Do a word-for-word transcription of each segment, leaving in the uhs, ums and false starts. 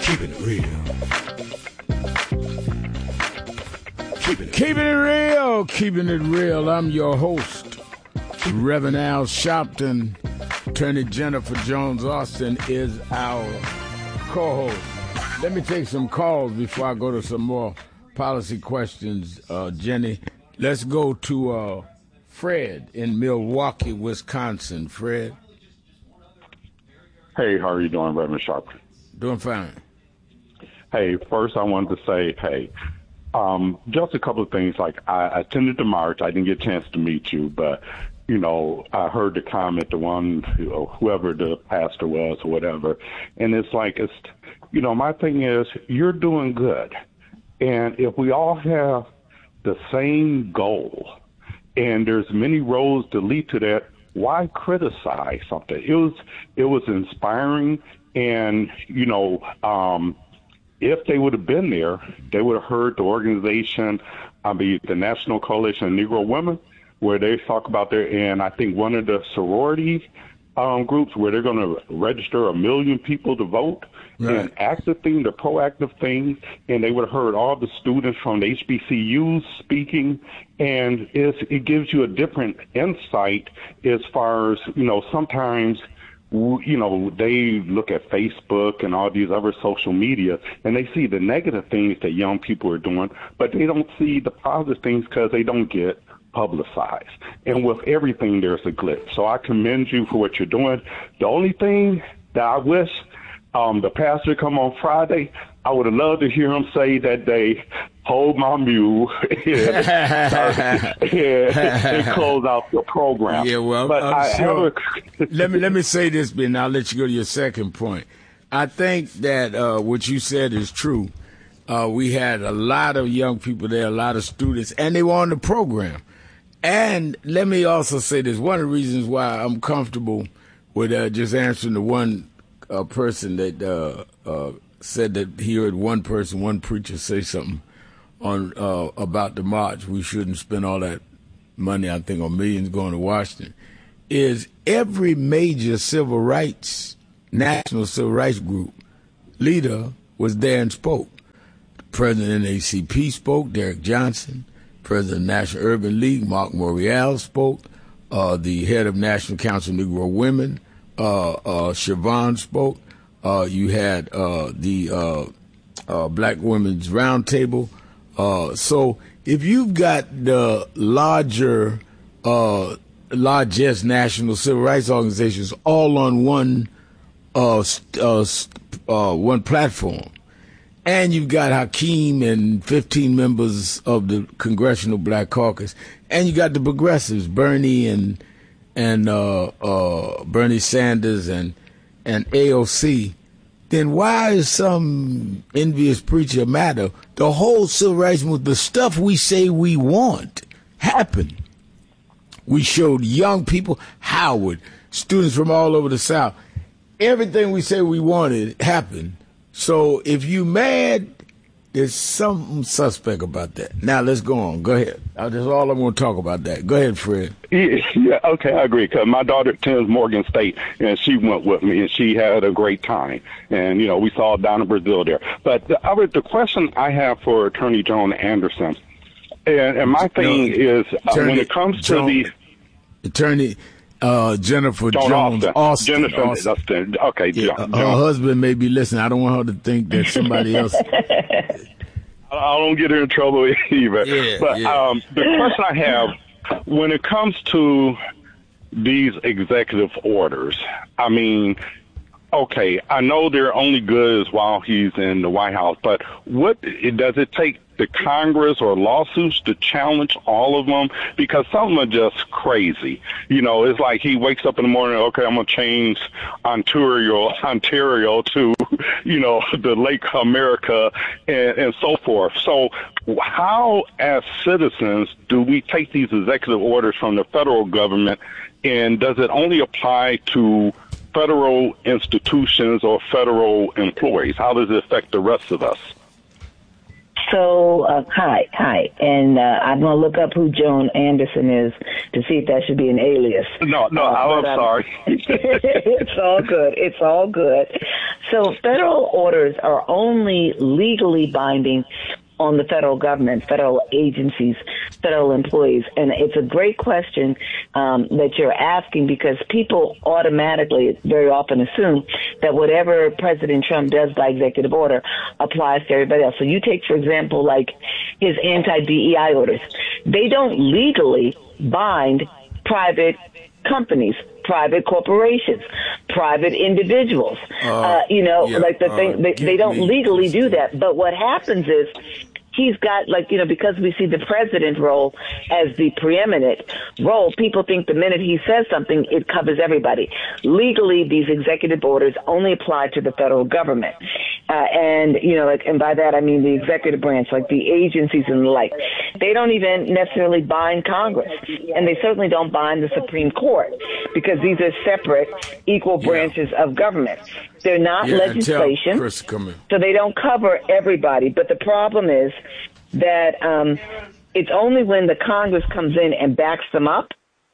Keeping it real. Keeping it, keeping it real. Keeping it real. I'm your host, Reverend Al Sharpton. Attorney Jennifer Jones Austin is our co-host. Let me take some calls before I go to some more policy questions, uh, Jenny. Let's go to uh, Fred in Milwaukee, Wisconsin. Fred. Hey, how are you doing, Reverend Sharpton? Doing fine. Hey, first I wanted to say, hey, um, just a couple of things. Like, I attended the march. I didn't get a chance to meet you, but, you know, I heard the comment, the one, you know, whoever the pastor was or whatever. And it's like, it's, you know, my thing is, you're doing good. And if we all have the same goal and there's many roads to lead to that, why criticize something? It was, it was inspiring. And, you know, um, if they would have been there, they would have heard the organization, I mean, the National Coalition of Negro Women, where they talk about their, and I think one of the sorority um, groups where they're going to register a million people to vote, right. And active thing, the proactive thing, and they would have heard all the students from the H B C Us speaking, and it's, it gives you a different insight as far as, you know, sometimes, you know, they look at Facebook and all these other social media, and they see the negative things that young people are doing, but they don't see the positive things because they don't get publicized. And with everything, there's a glitch. So I commend you for what you're doing. The only thing that I wish um, the pastor come on Friday, I would have loved to hear him say that they hold my mule and, uh, and, and close out the program. Yeah, well, but I'm I sure. a... let me let me say this, Ben. I'll let you go to your second point. I think that uh, what you said is true. Uh, we had a lot of young people there, a lot of students, and they were on the program. And let me also say this. One of the reasons why I'm comfortable with uh, just answering the one uh, person that uh, uh, said that he heard one person, one preacher say something on uh, about the march. We shouldn't spend all that money, I think, on millions going to Washington, is every major civil rights, national civil rights group leader was there and spoke. The president of the N double A C P spoke, Derek Johnson. President of the National Urban League, Mark Morial, spoke. Uh, the head of National Council of Negro Women, uh, uh, Siobhan, spoke. Uh, you had uh, the uh, uh, Black Women's Roundtable. Uh, so if you've got the larger, uh, largest national civil rights organizations all on one, uh, uh, uh, one platform, and you've got Hakeem and fifteen members of the Congressional Black Caucus, and you got the progressives, Bernie and and uh, uh, Bernie Sanders and and A O C, then why is some envious preacher matter? The whole civil rights movement, the stuff we say we want, happened. We showed young people, Howard, students from all over the South, everything we say we wanted happened. So if you mad, there's something suspect about that. Now let's go on. Go ahead. That's all I'm going to talk about that. Go ahead, Fred. Yeah, yeah, okay, I agree. Because my daughter attends Morgan State, and she went with me, and she had a great time. And, you know, we saw down in Brazil there. But the, other, the question I have for Attorney Joan Anderson, and, and my thing no, is, uh, Attorney, when it comes to Joan, the... Attorney... Uh, Jennifer Joan Jones Austin. Austin. Jennifer Austin. Austin. Okay, yeah, John, her John. husband may be listening. I don't want her to think that somebody else. I don't get her in trouble either. Yeah, but yeah. Um, the question I have, when it comes to these executive orders, I mean, okay, I know they're only good as while he's in the White House, but what does it take the Congress or lawsuits to challenge all of them? Because some are just crazy. You know, it's like he wakes up in the morning, okay, I'm going to change Ontario, Ontario to, you know, the Lake America and, and so forth. So how, as citizens, do we take these executive orders from the federal government, and does it only apply to federal institutions or federal employees? How does it affect the rest of us? So, uh, hi, hi. And uh, I'm going to look up who Joan Anderson is to see if that should be an alias. No, no, uh, I'm but, sorry. it's all good. It's all good. So federal orders are only legally binding on the federal government, federal agencies, federal employees. And it's a great question um, that you're asking, because people automatically very often assume that whatever President Trump does by executive order applies to everybody else. So you take, for example, like his anti-D E I orders. They don't legally bind private companies, private corporations, private individuals. Uh, uh, you know, yeah, like the uh, thing, they, they don't legally do that. But what happens is he's got, like, you know, because we see the president role as the preeminent role, people think the minute he says something, it covers everybody. Legally, these executive orders only apply to the federal government. Uh, and, you know, like, and by that I mean the executive branch, like the agencies and the like. They don't even necessarily bind Congress, and they certainly don't bind the Supreme Court, because these are separate, equal branches yeah. of government. They're not yeah, legislation, so they don't cover everybody. But the problem is that um, it's only when the Congress comes in and backs them up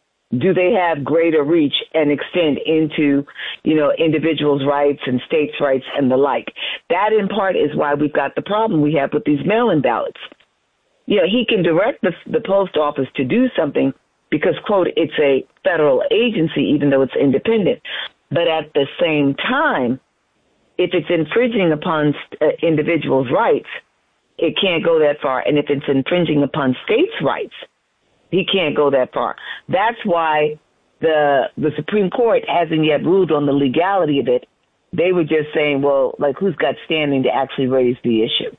do they have greater reach and extend into, you know, individuals' rights and states' rights and the like. That, in part, is why we've got the problem we have with these mail-in ballots. You know, he can direct the, the post office to do something because, quote, it's a federal agency, even though it's independent. But at the same time, if it's infringing upon uh, individuals' rights, it can't go that far. And if it's infringing upon states' rights, he can't go that far. That's why the the Supreme Court hasn't yet ruled on the legality of it. They were just saying, well, like, who's got standing to actually raise the issue?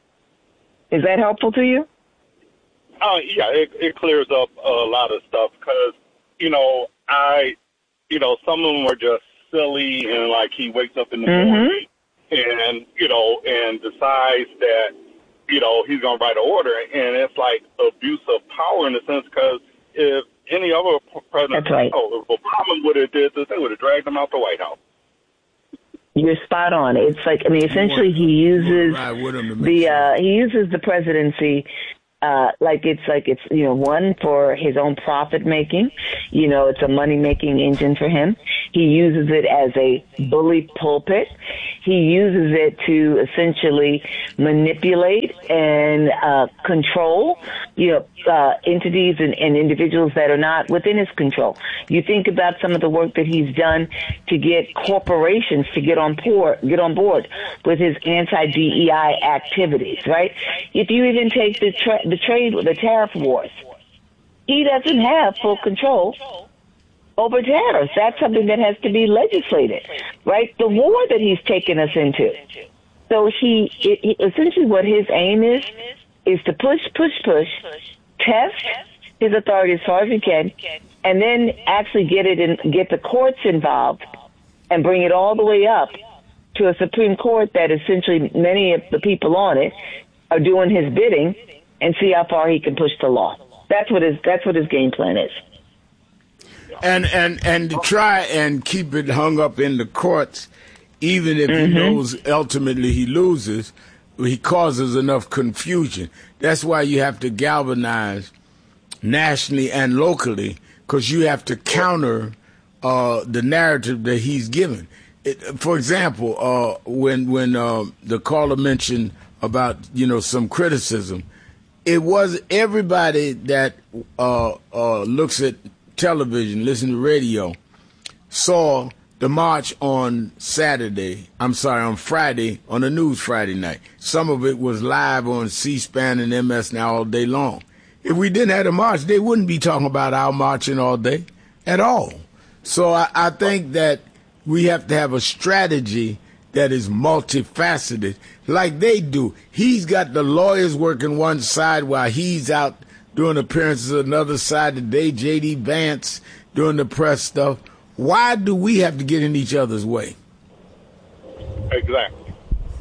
Is that helpful to you? Oh, uh, yeah, it, it clears up a lot of stuff because, you know, I, you know, some of them are just silly, and like he wakes up in the mm-hmm. morning and, you know, and decides that, you know, he's going to write an order, and it's like abuse of power in a sense, because if any other president, That's right. oh, if Obama would have did this, they would have dragged him out the White House. You're spot on. It's like, I mean, essentially he uses the, uh, he uses the presidency Uh, like it's like it's, you know, one for his own profit making, you know, it's a money making engine for him. He uses it as a bully pulpit. He uses it to essentially manipulate and uh, control, you know, uh, entities and, and individuals that are not within his control. You think about some of the work that he's done to get corporations to get on board, get on board with his anti-D E I activities, right? If you even take the tra- the trade, the tariff wars, he doesn't have full control over tariffs. That's something that has to be legislated, right? The war that he's taken us into. So he, it, it, essentially what his aim is, is to push, push, push, test his authority as far as he can, and then actually get it in, get the courts involved and bring it all the way up to a Supreme Court that essentially many of the people on it are doing his bidding, and see how far he can push the law. That's what his that's what his game plan is. And and and to try and keep it hung up in the courts, even if mm-hmm. he knows ultimately he loses, he causes enough confusion. That's why you have to galvanize nationally and locally, because you have to counter uh, the narrative that he's given. It, for example, uh, when when uh, the caller mentioned about, you know, some criticism, it was everybody that uh, uh, looks at television, listen to radio, saw the march on Saturday, I'm sorry, on Friday, on the news Friday night. Some of it was live on C-SPAN and M S Now all day long. If we didn't have a march, they wouldn't be talking about our marching all day at all. So I, I think that we have to have a strategy that is multifaceted, like they do. He's got the lawyers working one side while he's out doing appearances on another side today, J D. Vance doing the press stuff. Why do we have to get in each other's way? Exactly.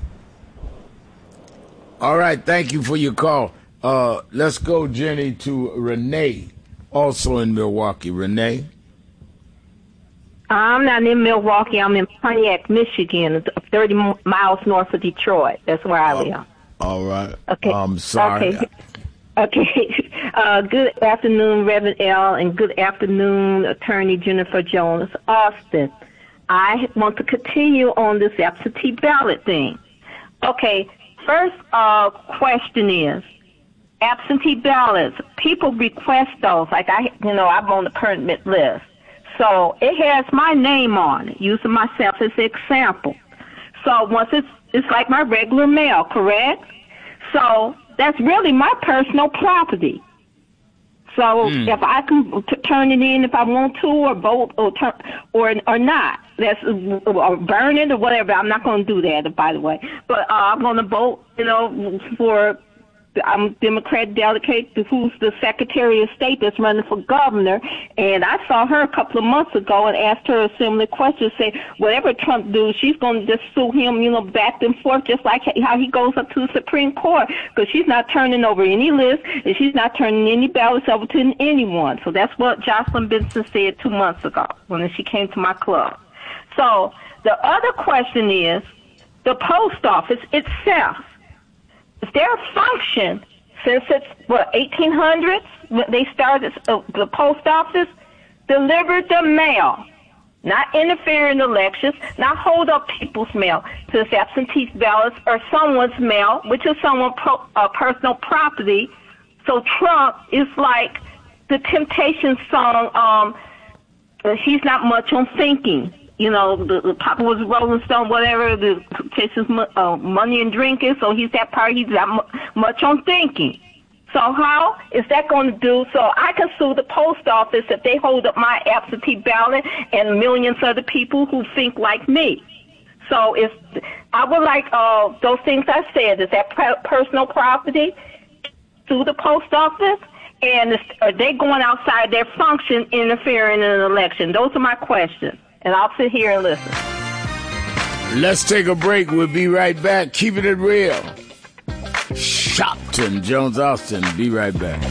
All right, thank you for your call. Uh, let's go, Jenny, to Renee, also in Milwaukee. Renee? I'm not in Milwaukee. I'm in Pontiac, Michigan, thirty miles north of Detroit. That's where I live. All right. Okay. I'm sorry. Okay. Okay. Uh, good afternoon, Reverend L., and good afternoon, Attorney Jennifer Jones Austin. I want to continue on this absentee ballot thing. Okay, first uh, question is, absentee ballots, people request those. Like, I, you know, I'm on the permit list. So it has my name on it, using myself as an example. So once it's, it's like my regular mail, correct? So that's really my personal property. So mm. if I can t- turn it in if I want to, or vote, or turn, or or not, that's or burn it or whatever. I'm not going to do that, by the way. But uh, I'm going to vote, you know, for. I'm Democrat delegate who's the Secretary of State that's running for governor, and I saw her a couple of months ago and asked her a similar question, say, whatever Trump do, she's going to just sue him, you know, back and forth, just like how he goes up to the Supreme Court, because she's not turning over any list, and she's not turning any ballots over to anyone. So that's what Jocelyn Benson said two months ago when she came to my club. So the other question is the post office itself. Is there a function since it's, what, eighteen hundreds when they started uh, the post office? Deliver the mail, not interfere in elections, not hold up people's mail to this absentee ballots or someone's mail, which is someone's pro, uh, personal property. So Trump is like the Temptations song, um, uh, he's not much on thinking. You know, the, the Papa was Rolling Stone, whatever, the Temptations, uh, money and drinking, so he's that part, he's not m- much on thinking. So how is that going to do? So I can sue the post office if they hold up my absentee ballot and millions of other people who think like me. So if I would like uh, those things I said, is that per- personal property, sue the post office, and is, are they going outside their function, interfering in an election? Those are my questions. And I'll sit here and listen. Let's take a break. We'll be right back. Keeping it real. Shopton, Jones Austin. Be right back.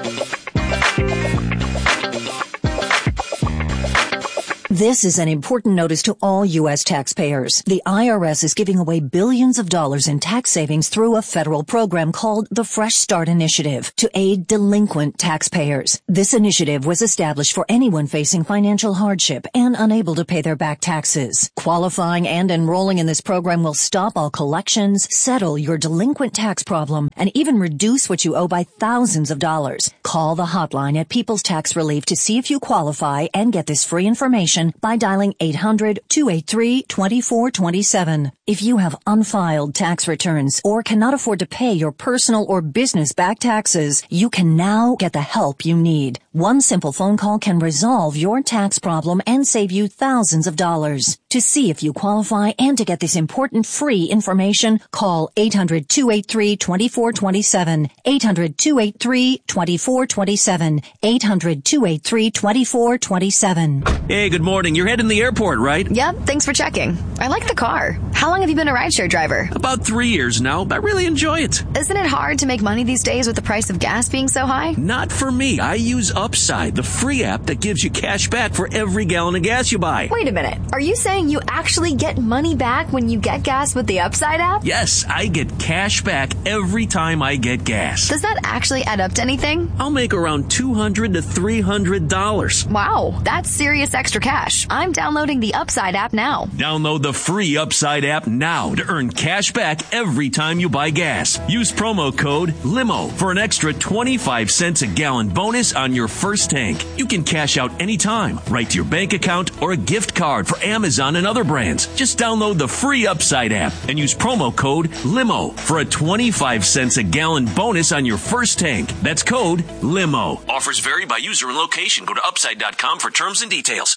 This is an important notice to all U S taxpayers. The I R S is giving away billions of dollars in tax savings through a federal program called the Fresh Start Initiative to aid delinquent taxpayers. This initiative was established for anyone facing financial hardship and unable to pay their back taxes. Qualifying and enrolling in this program will stop all collections, settle your delinquent tax problem, and even reduce what you owe by thousands of dollars. Call the hotline at People's Tax Relief to see if you qualify and get this free information by dialing eight hundred, two eight three, two four two seven. If you have unfiled tax returns or cannot afford to pay your personal or business back taxes, you can now get the help you need. One simple phone call can resolve your tax problem and save you thousands of dollars. To see if you qualify and to get this important free information, call eight hundred, two eight three, two four two seven, eight hundred, two eight three, two four two seven, eight hundred, two eight three, two four two seven. Hey, good morning. You're heading to the airport, right? Yep, thanks for checking. I like the car. How long have you been a rideshare driver? About three years now. I really enjoy it. Isn't it hard to make money these days with the price of gas being so high? Not for me. I use Upside, the free app that gives you cash back for every gallon of gas you buy. Wait a minute. Are you saying you actually get money back when you get gas with the Upside app? Yes, I get cash back every time I get gas. Does that actually add up to anything? I'll make around two hundred to three hundred dollars. Wow, that's serious extra cash. I'm downloading the Upside app now. Download the free Upside app now to earn cash back every time you buy gas. Use promo code LIMO for an extra twenty-five cents a gallon bonus on your first tank. You can cash out anytime, right to your bank account or a gift card for Amazon and other brands. Just download the free Upside app and use promo code LIMO for a twenty-five cents a gallon bonus on your first tank. That's code LIMO. Offers vary by user and location. Go to upside dot com for terms and details.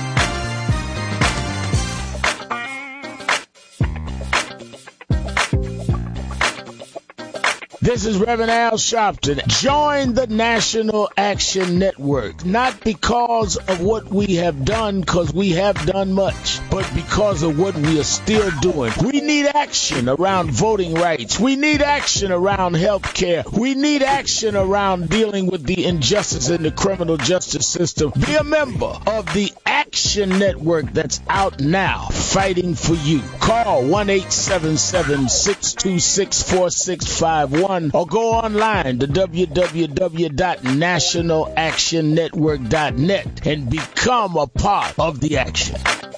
This is Reverend Al Sharpton. Join the National Action Network, not because of what we have done, because we have done much, but because of what we are still doing. We need action around voting rights. We need action around health care. We need action around dealing with the injustice in the criminal justice system. Be a member of the Action Network that's out now, fighting for you. Call one eight seven seven, six two six, four six five one. Or go online to w w w dot national action network dot net and become a part of the action.